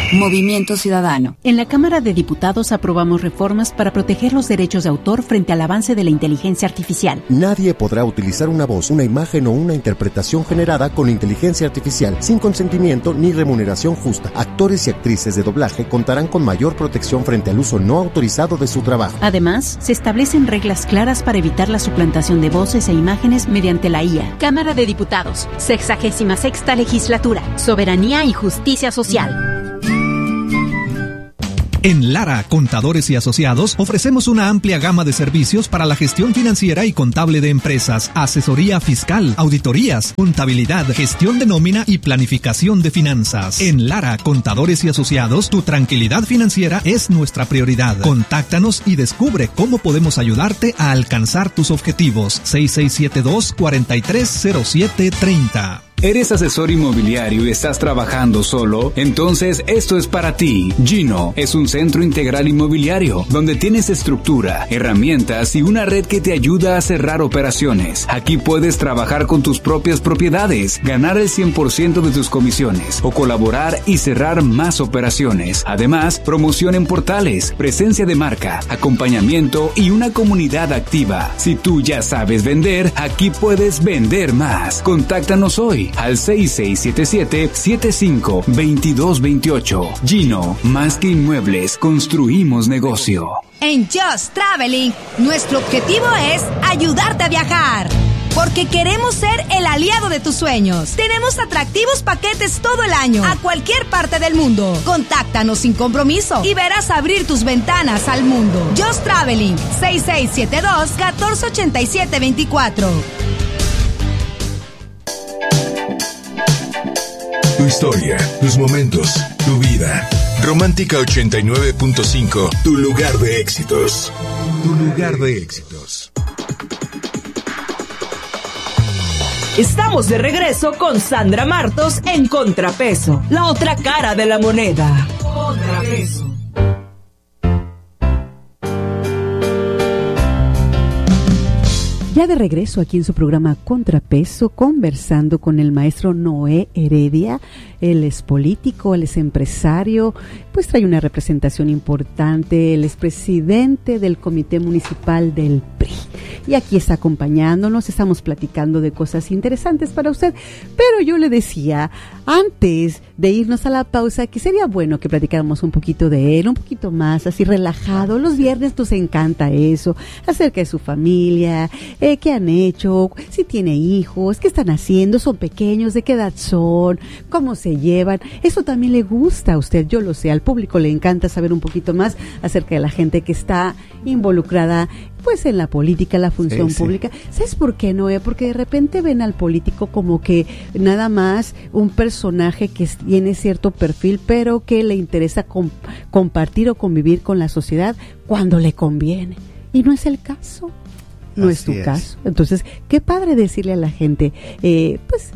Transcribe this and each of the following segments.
Movimiento Ciudadano. En la Cámara de Diputados aprobamos reformas para proteger los derechos de autor frente al avance de la inteligencia artificial. Nadie podrá utilizar una voz, una imagen o una interpretación generada con inteligencia artificial sin consentimiento ni remuneración justa. Actores y actrices de doblaje contarán con mayor protección frente al uso no autorizado de su trabajo. Además, se establecen reglas claras para evitar la suplantación de voces e imágenes mediante la IA. Cámara de Diputados, 66ª Legislatura, Soberanía y Justicia Social. En Lara, Contadores y Asociados, ofrecemos una amplia gama de servicios para la gestión financiera y contable de empresas, asesoría fiscal, auditorías, contabilidad, gestión de nómina y planificación de finanzas. En Lara, Contadores y Asociados, tu tranquilidad financiera es nuestra prioridad. Contáctanos y descubre cómo podemos ayudarte a alcanzar tus objetivos. 6672-430730. ¿Eres asesor inmobiliario y estás trabajando solo? Entonces esto es para ti. Gino es un centro integral inmobiliario donde tienes estructura, herramientas y una red que te ayuda a cerrar operaciones. Aquí puedes trabajar con tus propias propiedades, ganar el 100% de tus comisiones o colaborar y cerrar más operaciones. Además, promoción en portales, presencia de marca, acompañamiento y una comunidad activa. Si tú ya sabes vender, aquí puedes vender más. Contáctanos hoy al 6677-752228. Gino, más que inmuebles, construimos negocio. En Just Traveling, nuestro objetivo es ayudarte a viajar. Porque queremos ser el aliado de tus sueños. Tenemos atractivos paquetes todo el año, a cualquier parte del mundo. Contáctanos sin compromiso y verás abrir tus ventanas al mundo. Just Traveling, 6672-148724. Tu historia, tus momentos, tu vida. Romántica 89.5, tu lugar de éxitos. Tu lugar de éxitos. Estamos de regreso con Sandra Martos en Contrapeso, la otra cara de la moneda. Contrapeso. Ya de regreso aquí en su programa Contrapeso, conversando con el maestro Noé Heredia. Él es político, él es empresario, pues trae una representación importante, él es presidente del Comité Municipal del PRI. Y aquí está acompañándonos, estamos platicando de cosas interesantes para usted. Pero yo le decía, antes de irnos a la pausa, que sería bueno que platicáramos un poquito de él, un poquito más, así relajado. Los viernes nos encanta eso, acerca de su familia, qué han hecho, si tiene hijos, qué están haciendo, son pequeños, de qué edad son, cómo se llevan. Eso también le gusta a usted, yo lo sé, al público le encanta saber un poquito más acerca de la gente que está involucrada pues en la política, la función pública. ¿Sabes por qué, Noé? Porque de repente ven al político como que nada más un personaje que tiene cierto perfil, pero que le interesa compartir o convir con la sociedad cuando le conviene. Y no es el caso. No es tu caso. Entonces, qué padre decirle a la gente, pues,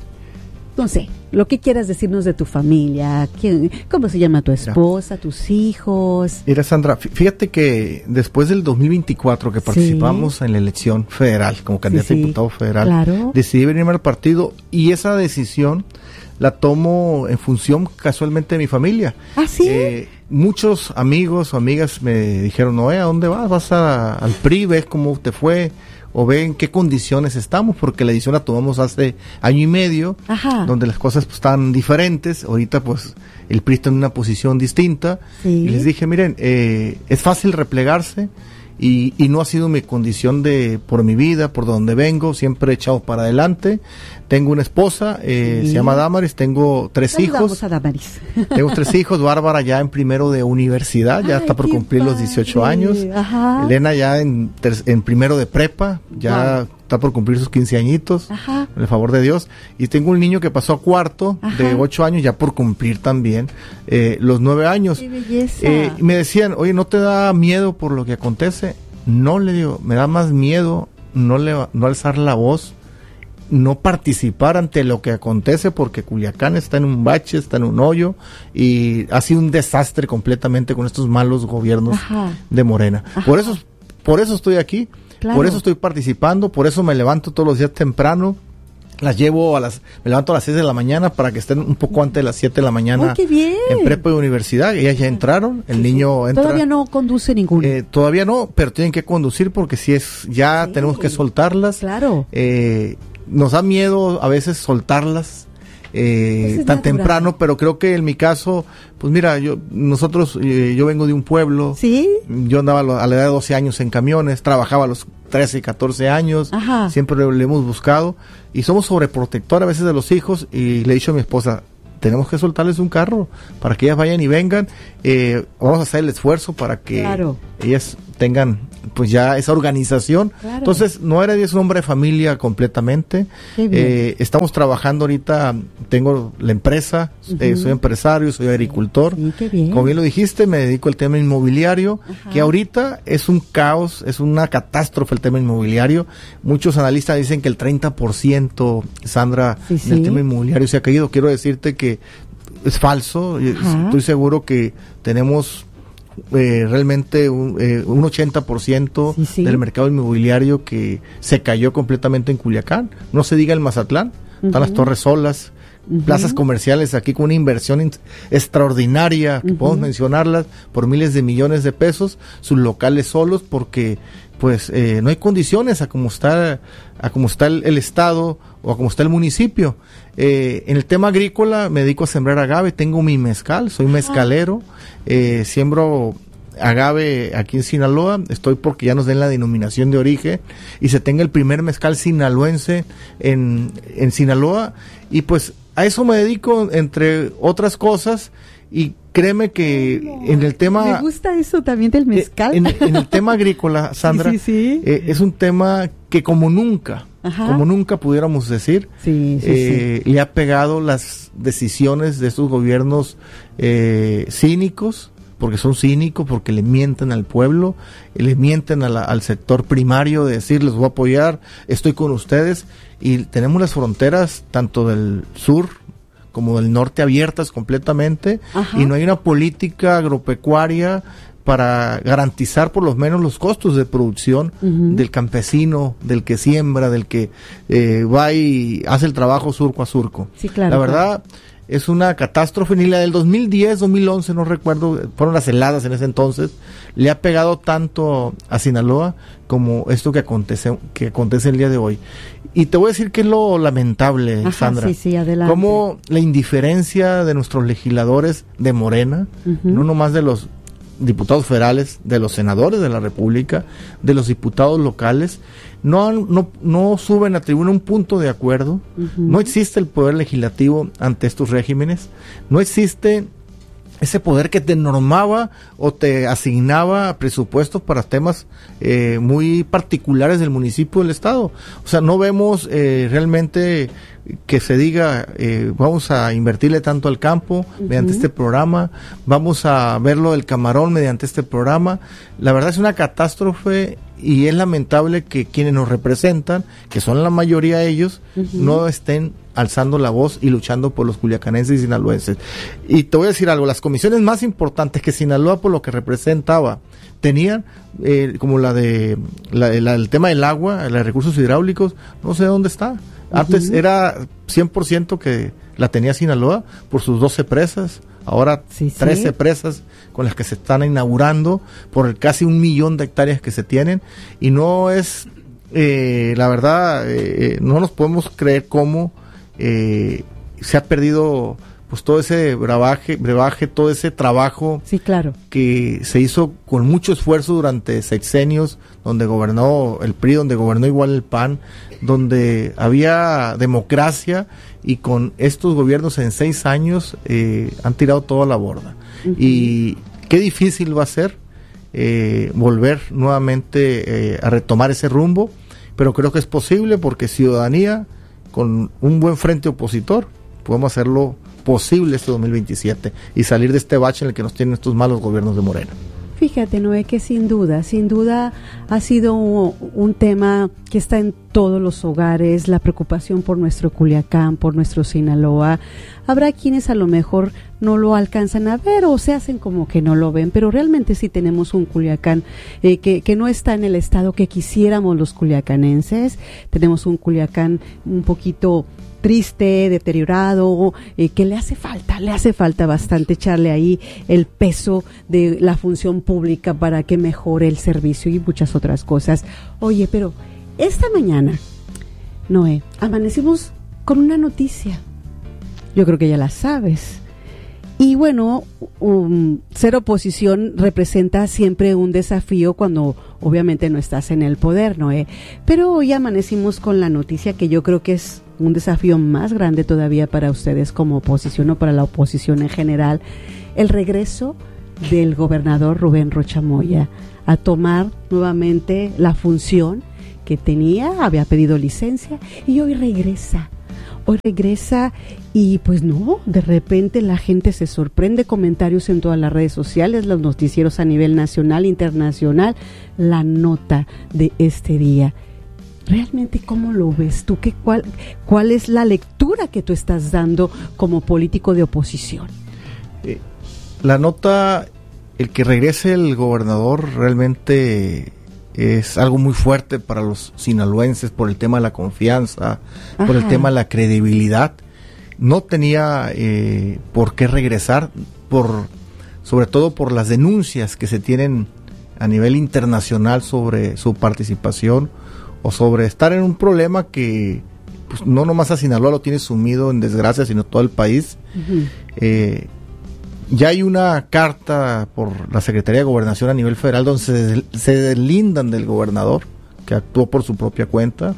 no sé, lo que quieras decirnos de tu familia, cómo se llama tu esposa, tus hijos. Mira, Sandra, fíjate que después del 2024 que participamos en la elección federal, como candidato a diputado federal, decidí venirme al partido y esa decisión la tomo en función casualmente de mi familia. ¿Ah, sí? Muchos amigos o amigas me dijeron, Noé, ¿a dónde vas? ¿Vas al PRI? ¿Ves cómo te fue? O ve en qué condiciones estamos, porque la decisión la tomamos hace año y medio, donde las cosas pues, están diferentes. Ahorita pues el PRI está en una posición distinta. Y les dije, miren, es fácil replegarse y no ha sido mi condición por mi vida, por donde vengo, siempre he echado para adelante. Tengo una esposa, se llama Damaris, tengo 3 hijos. A Damaris. Tengo 3 hijos, Bárbara ya en primero de universidad, ya está por cumplir los 18 años. Elena ya en primero de prepa, ya está por cumplir sus 15 añitos, con el favor de Dios. Y tengo un niño que pasó a cuarto, de 8 años, ya por cumplir también los 9 años. ¡Qué belleza! Y me decían, oye, ¿no te da miedo por lo que acontece? No, le digo, me da más miedo no alzar la voz, no participar ante lo que acontece, porque Culiacán está en un bache, está en un hoyo y ha sido un desastre completamente con estos malos gobiernos de Morena. Por eso estoy aquí, por eso estoy participando, por eso me levanto todos los días temprano Las llevo me levanto a las 6 de la mañana para que estén un poco antes de las 7 de la mañana. ¡Oh, qué bien! En prepa y universidad. Ellas ya entraron, el niño entra. Todavía no conduce ninguno. Todavía no, pero tienen que conducir porque tenemos que soltarlas. Claro. Nos da miedo a veces soltarlas tan temprano, pero creo que en mi caso, pues mira, yo vengo de un pueblo. ¿Sí? Yo andaba a la edad de 12 años en camiones, trabajaba a los 13 y 14 años. Ajá. Siempre le hemos buscado y somos sobreprotector a veces de los hijos, y le he dicho a mi esposa, tenemos que soltarles un carro para que ellas vayan y vengan. Vamos a hacer el esfuerzo para que ellas tengan pues ya esa organización. Claro. Entonces, no es un hombre de familia completamente. Estamos trabajando ahorita, tengo la empresa, soy empresario, soy agricultor. Sí, qué bien. Como bien lo dijiste, me dedico al tema inmobiliario, que ahorita es un caos, es una catástrofe el tema inmobiliario. Muchos analistas dicen que el 30%, Sandra, del tema inmobiliario se ha caído. Quiero decirte que es falso. Estoy seguro que tenemos realmente un 80% del mercado inmobiliario que se cayó completamente en Culiacán. No se diga el Mazatlán, están las Torres Solas, plazas comerciales aquí con una inversión extraordinaria, que podemos mencionarlas por miles de millones de pesos, sus locales solos, porque pues no hay condiciones a como está el estado o a como está el municipio. En el tema agrícola me dedico a sembrar agave, tengo mi mezcal, soy mezcalero, siembro agave aquí en Sinaloa, estoy porque ya nos den la denominación de origen y se tenga el primer mezcal sinaloense en Sinaloa, y pues a eso me dedico entre otras cosas. Y créeme que en el tema... Me gusta eso también del mezcal. En el tema agrícola, Sandra, es un tema que como nunca pudiéramos decir, le ha pegado las decisiones de estos gobiernos cínicos, porque son cínicos, porque le mienten al pueblo, le mienten al sector primario, de decir, les voy a apoyar, estoy con ustedes, y tenemos las fronteras tanto del sur como del norte abiertas completamente, y no hay una política agropecuaria para garantizar por lo menos los costos de producción del campesino, del que siembra, del que va y hace el trabajo surco a surco. Sí, claro. La verdad, es una catástrofe. Ni la del 2010, 2011, no recuerdo, fueron las heladas en ese entonces, le ha pegado tanto a Sinaloa como esto que acontece el día de hoy. Y te voy a decir que es lo lamentable, Sandra. Adelante. Como la indiferencia de nuestros legisladores de Morena, no nomás de los diputados federales, de los senadores de la República, de los diputados locales, no suben a tribuna un punto de acuerdo. No existe el poder legislativo ante estos regímenes, no existe ese poder que te normaba o te asignaba presupuestos para temas muy particulares del municipio, del estado. O sea, no vemos realmente que se diga vamos a invertirle tanto al campo mediante este programa, vamos a verlo del camarón mediante este programa. La verdad es una catástrofe, y es lamentable que quienes nos representan, que son la mayoría de ellos, no estén alzando la voz y luchando por los culiacanenses y sinaloenses. Y te voy a decir algo, las comisiones más importantes que Sinaloa, por lo que representaba, tenían, como el tema del agua, los recursos hidráulicos, no sé dónde está. Antes era 100% que la tenía Sinaloa por sus 12 presas, ahora 13 presas con las que se están inaugurando por el casi 1 millón de hectáreas que se tienen, y no es, la verdad, no nos podemos creer cómo se ha perdido pues todo ese brebaje, todo ese trabajo que se hizo con mucho esfuerzo durante sexenios, donde gobernó el PRI, donde gobernó igual el PAN, donde había democracia, y con estos gobiernos en 6 años han tirado todo a la borda. Y qué difícil va a ser volver nuevamente a retomar ese rumbo, pero creo que es posible, porque ciudadanía, con un buen frente opositor, podemos hacerlo posible este 2027 y salir de este bache en el que nos tienen estos malos gobiernos de Morena. fíjate, Noé, que sin duda ha sido un tema que está en todos los hogares, la preocupación por nuestro Culiacán, por nuestro Sinaloa. Habrá quienes a lo mejor no lo alcanzan a ver o se hacen como que no lo ven, pero realmente sí tenemos un Culiacán que no está en el estado que quisiéramos los culiacanenses. Tenemos un Culiacán un poquito triste, deteriorado, que le hace falta bastante echarle ahí el peso de la función pública para que mejore el servicio y muchas otras cosas. Oye, pero esta mañana, Noé, amanecimos con una noticia. Yo creo que ya la sabes. Y bueno, ser oposición representa siempre un desafío cuando obviamente no estás en el poder, Noé. Pero hoy amanecimos con la noticia que yo creo que es un desafío más grande todavía para ustedes como oposición o para la oposición en general. El regreso del gobernador Rubén Rocha Moya a tomar nuevamente la función que tenía, había pedido licencia y hoy regresa y pues no, de repente la gente se sorprende, comentarios en todas las redes sociales, los noticieros a nivel nacional, internacional, la nota de este día. ¿Realmente cómo lo ves tú? ¿Cuál es la lectura que tú estás dando como político de oposición? La nota, el que regrese el gobernador realmente es algo muy fuerte para los sinaloenses por el tema de la confianza, por el tema de la credibilidad. No tenía por qué regresar, sobre todo por las denuncias que se tienen a nivel internacional sobre su participación o sobre estar en un problema que pues, no nomás a Sinaloa lo tiene sumido en desgracia, sino todo el país. Ya hay una carta por la Secretaría de Gobernación a nivel federal donde se deslindan del gobernador, que actuó por su propia cuenta.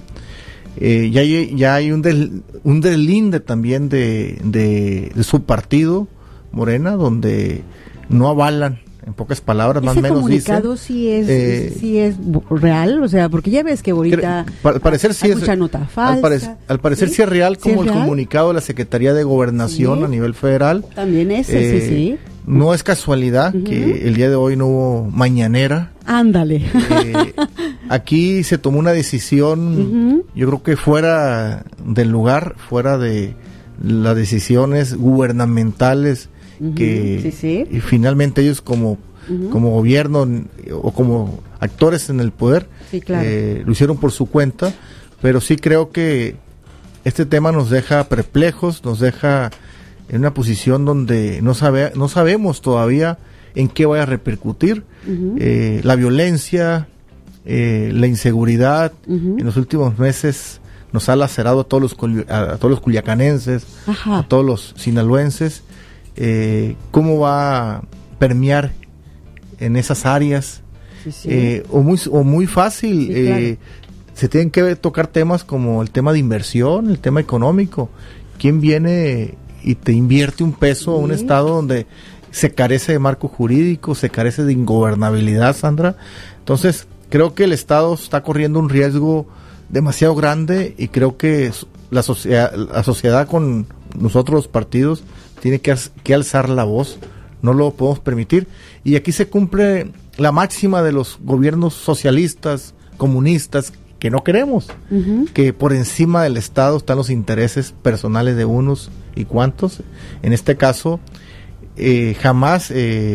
Ya hay un deslinde también de su partido, Morena, donde no avalan, en pocas palabras, más o menos dicen. ¿Ese comunicado sí es real? O sea, porque ya ves que ahorita al parecer sí hay mucha nota falsa. Al parecer sí es real, como el comunicado de la Secretaría de Gobernación a nivel federal. También sí. No es casualidad que el día de hoy no hubo mañanera. Ándale. Aquí se tomó una decisión, yo creo que fuera del lugar, fuera de las decisiones gubernamentales y finalmente ellos como gobierno o como actores en el poder lo hicieron por su cuenta, pero sí creo que este tema nos deja perplejos, nos deja en una posición donde no sabemos todavía en qué vaya a repercutir. La violencia, la inseguridad en los últimos meses nos ha lacerado a todos los culiacanenses, a todos los sinaloenses. Cómo va a permear en esas áreas, o muy fácil. Se tienen que tocar temas como el tema de inversión, el tema económico. ¿Quién viene y te invierte un peso a un estado donde se carece de marco jurídico, se carece de ingobernabilidad, Sandra? Entonces creo que el estado está corriendo un riesgo demasiado grande y creo que la sociedad con nosotros los partidos tiene que alzar la voz. No lo podemos permitir. Y aquí se cumple la máxima de los gobiernos socialistas, comunistas, que no queremos. Que por encima del Estado están los intereses personales de unos y cuantos. En este caso, jamás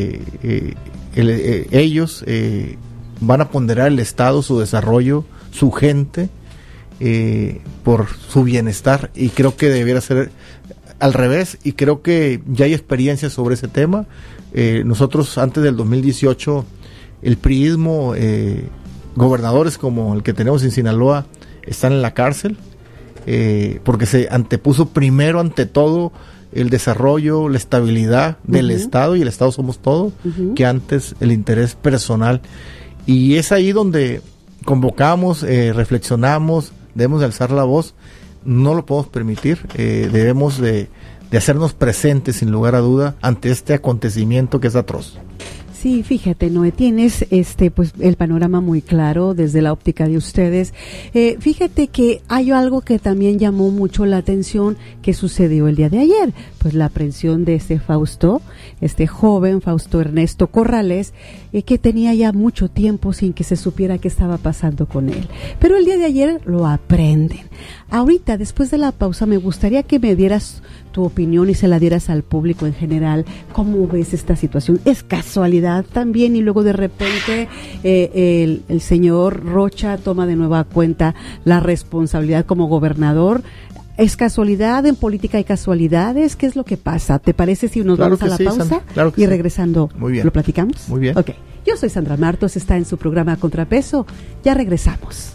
ellos van a ponderar el Estado, su desarrollo, su gente, por su bienestar. Y creo que debiera ser al revés, y creo que ya hay experiencia sobre ese tema. Nosotros antes del 2018, el priismo, gobernadores como el que tenemos en Sinaloa, están en la cárcel, porque se antepuso primero ante todo el desarrollo, la estabilidad del Estado, y el Estado somos todos, que antes el interés personal. Y es ahí donde convocamos, reflexionamos, debemos de alzar la voz. No lo podemos permitir, debemos de hacernos presentes sin lugar a duda ante este acontecimiento que es atroz. Sí, fíjate, Noé, tienes pues el panorama muy claro desde la óptica de ustedes. Fíjate que hay algo que también llamó mucho la atención que sucedió el día de ayer, pues la aprehensión de este joven Fausto Ernesto Corrales, que tenía ya mucho tiempo sin que se supiera qué estaba pasando con él. Pero el día de ayer lo aprenden. Ahorita, después de la pausa, me gustaría que me dieras tu opinión y se la dieras al público en general. ¿Cómo ves esta situación? ¿Es casualidad también? Y luego de repente el señor Rocha toma de nueva cuenta la responsabilidad como gobernador. ¿Es casualidad? ¿En política hay casualidades? ¿Qué es lo que pasa? ¿Te parece si nos vamos a la pausa? Sandra, claro y regresando, ¿lo platicamos? Muy bien. Ok. Yo soy Sandra Martos, está en su programa Contrapeso. Ya regresamos.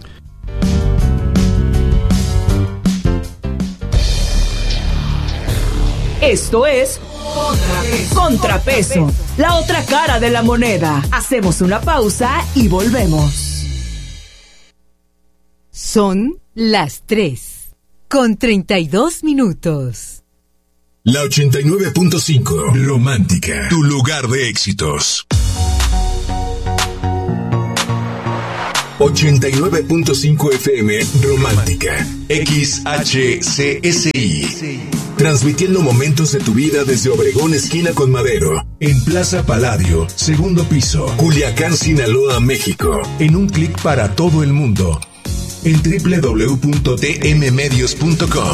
Esto es Contrapeso, la otra cara de la moneda. Hacemos una pausa y volvemos. Son las 3:32. La 89.5, Romántica, tu lugar de éxitos. 89.5 FM, Romántica, XHCSI. Transmitiendo momentos de tu vida desde Obregón, esquina con Madero, en Plaza Palladio, segundo piso, Culiacán, Sinaloa, México. En un clic para todo el mundo. En www.tmmedios.com.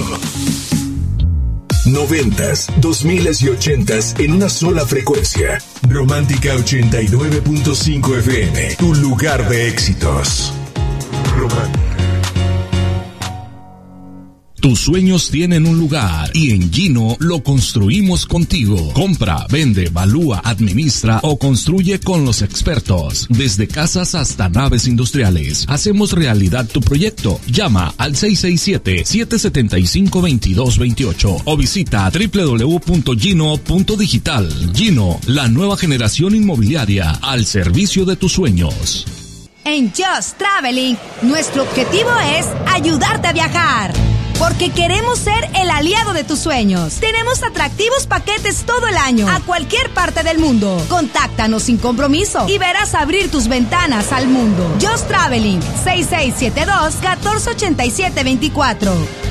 90s, 2000s y 80s en una sola frecuencia. Romántica 89.5 FM, tu lugar de éxitos. Romántica. Tus sueños tienen un lugar y en Gino lo construimos contigo. Compra, vende, valúa, administra o construye con los expertos. Desde casas hasta naves industriales. Hacemos realidad tu proyecto. Llama al 667-775-2228 o visita www.gino.digital. Gino, la nueva generación inmobiliaria al servicio de tus sueños. En Just Traveling, nuestro objetivo es ayudarte a viajar. Porque queremos ser el aliado de tus sueños. Tenemos atractivos paquetes todo el año, a cualquier parte del mundo. Contáctanos sin compromiso y verás abrir tus ventanas al mundo. Just Traveling, 6672-1487-24.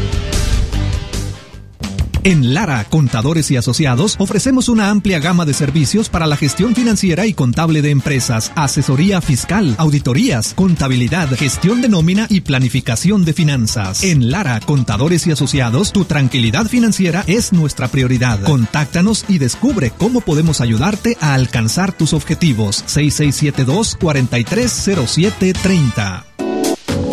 En Lara, Contadores y Asociados, ofrecemos una amplia gama de servicios para la gestión financiera y contable de empresas, asesoría fiscal, auditorías, contabilidad, gestión de nómina y planificación de finanzas. En Lara, Contadores y Asociados, tu tranquilidad financiera es nuestra prioridad. Contáctanos y descubre cómo podemos ayudarte a alcanzar tus objetivos. 6672-430730.